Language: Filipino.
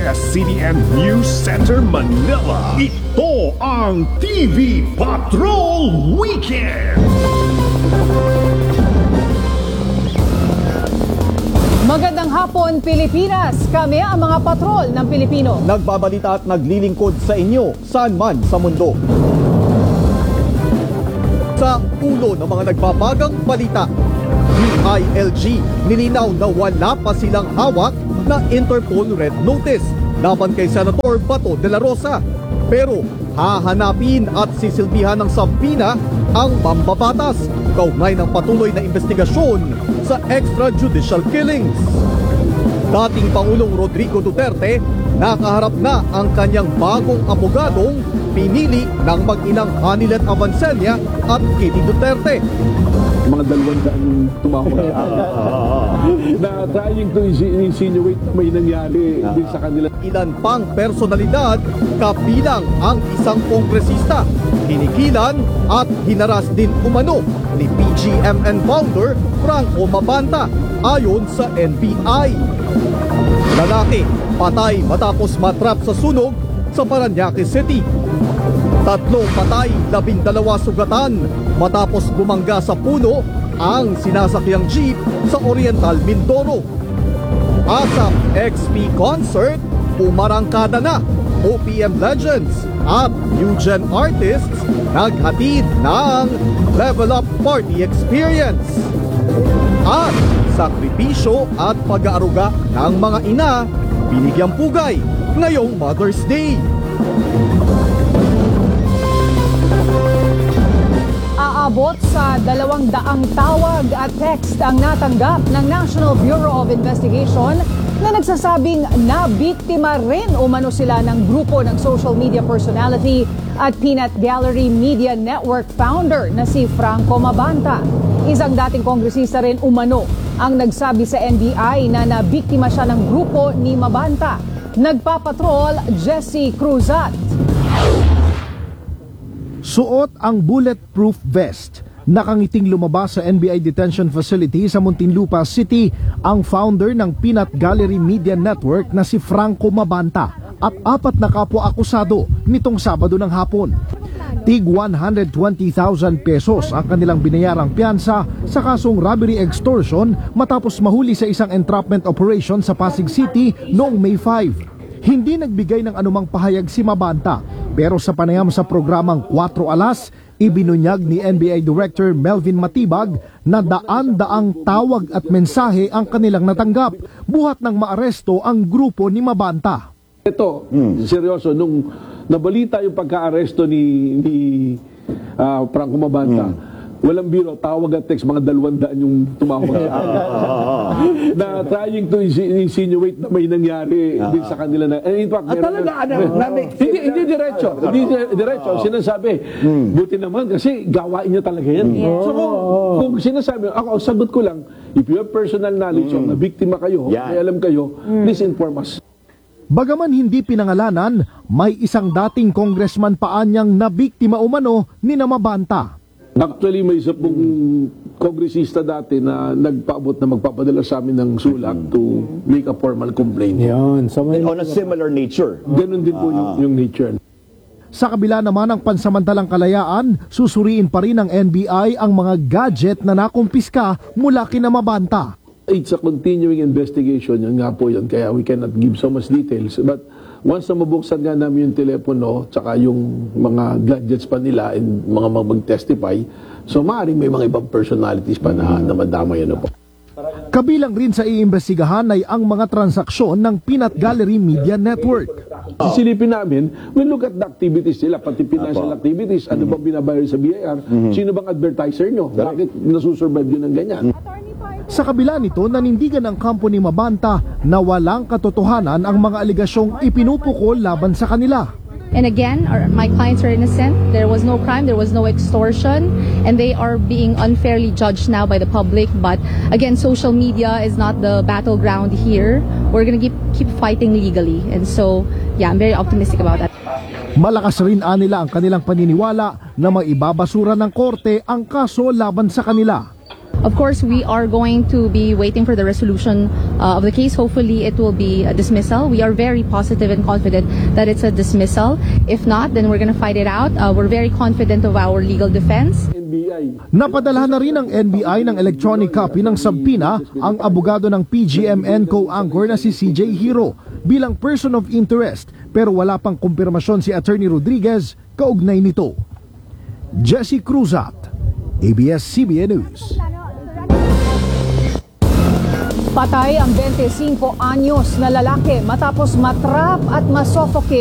ABS-CBN News Center, Manila. Ito ang TV Patrol Weekend! Magandang hapon, Pilipinas! Kami ang mga patrol ng Pilipino. Nagbabalita at naglilingkod sa inyo saan man sa mundo. Sa ulo ng mga nagbabagang balita, DILG nilinaw na wala pa silang hawak na Interpol Red Notice laban kay Senator Bato de la Rosa. Pero hahanapin at sisilbihan ng sampina ang mambabatas kaugnay ng patuloy na investigasyon sa extrajudicial killings. Dating Pangulong Rodrigo Duterte, nakaharap na ang kanyang bagong abogadong pinili ng mag-inang Hanilet Avancenia at Kitty Duterte. Mga 200 tumawag na trying to insinuate na may nangyari din sa kanila. Ilan pang personalidad kabilang ang isang kongresista, kinikilan at hinaras din umano ni PGMN founder Franco Mabanta ayon sa NBI. Lalaki patay matapos matrap sa sunog sa Parañaque City. 3 patay, 12 sugatan matapos bumangga sa puno ang sinasakyang jeep sa Oriental Mindoro. ASAP XP Concert, umarangkada na. OPM Legends at New Gen Artists naghatid ng Level Up Party Experience. At sakripisyo at pag-aaruga ng mga ina binigyang pugay ngayong Mother's Day. Aabot sa 200 tawag at text ang natanggap ng National Bureau of Investigation na nagsasabing nabiktima rin umano sila ng grupo ng social media personality at Peanut Gallery Media Network founder na si Franco Mabanta. Isang dating kongresista rin umano ang nagsabi sa NBI na nabiktima siya ng grupo ni Mabanta. Nagpapatrol, Jesse Cruzat. Suot ang bulletproof vest. Nakangiting lumabas sa NBI Detention Facility sa Muntinlupa City ang founder ng Peanut Gallery Media Network na si Franco Mabanta at 4 na kapwa-akusado nitong Sabado ng hapon. Tig 120,000 pesos ang kanilang binayarang piyansa sa kasong robbery extortion matapos mahuli sa isang entrapment operation sa Pasig City noong May 5. Hindi nagbigay ng anumang pahayag si Mabanta, pero sa panayam sa programang 4 Alas, ibinunyag ni NBI Director Melvin Matibag na daan-daang tawag at mensahe ang kanilang natanggap, buhat ng maaresto ang grupo ni Mabanta. Ito, seryoso, nung nabalita yung pagka-aresto ni Franco Mabanta, walang biro, tawag at text, mga 200 yung tumawag. Na trying to insinuate na may nangyari din sa kanila. Na, in fact, hindi diretso. Sinasabi, buti naman kasi gawain niya talaga yan. So kung sinasabi, ako, sagot ko lang, if you have personal knowledge na biktima kayo, may alam kayo, please inform us. Bagaman hindi pinangalanan, may isang dating congressman paanyang nabiktima umano ni Mabanta. Actually, may isa pong kongresista dati na nagpaabot na magpapadala sa amin ng sulak to make a formal complaint. Yan. So, on a similar nature. Ganon din po yung nature. Sa kabila naman ng pansamantalang kalayaan, susuriin pa rin ng NBI ang mga gadget na nakumpiska mula kina Mabanta. It's a continuing investigation, yun nga po yun, kaya we cannot give so much details. But once na mabuksan nga namin yung telepono, tsaka yung mga gadgets pa nila and mga mag-testify, so maaaring may mga ibang personalities pa na madama yun po. Kabilang rin sa iimbestigahan ay ang mga transaksyon ng Peanut Gallery Media Network. Sisilipin namin, we look at the activities nila, pati financial activities, ano bang binabayar sa BIR, sino bang advertiser nyo, bakit nasusurvive yun ng ganyan. Sa kabila nito, nanindigan ang kampo ni Mabanta na walang katotohanan ang mga aligasyong ipinupukol laban sa kanila. And again, my clients are innocent. There was no crime, there was no extortion, and they are being unfairly judged now by the public. But again, social media is not the battleground here. We're gonna keep fighting legally. And so, yeah, I'm very optimistic about that. Malakas rin nila ang kanilang paniniwala na maibabasura ng korte ang kaso laban sa kanila. Of course, we are going to be waiting for the resolution of the case. Hopefully, it will be a dismissal. We are very positive and confident that it's a dismissal. If not, then we're going to fight it out. We're very confident of our legal defense. Napadala na rin ng NBI ng electronic copy ng subpoena ang abogado ng PGMN co-anchor na si CJ Hero bilang person of interest, pero wala pang kumpirmasyon si Attorney Rodriguez kaugnay nito. Jesse Cruzat, ABS-CBN News. Patay ang 25 anyos na lalaki matapos matrap at masuffocate